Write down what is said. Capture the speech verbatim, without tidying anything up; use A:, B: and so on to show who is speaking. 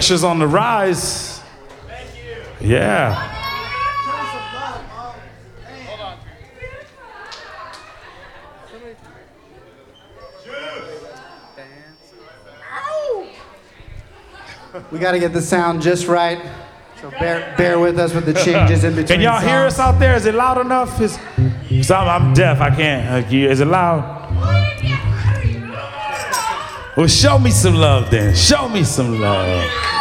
A: pressure's on the rise.
B: Thank you.
A: Yeah.
B: Hold on.
C: We got to get the sound just right. So bear, bear with us with the changes in between.
A: Can y'all
C: songs.
A: hear us out there? Is it loud enough? Is, so I'm, I'm deaf. I can't. Uh, Is it loud? Well, show me some love then. Show me some love.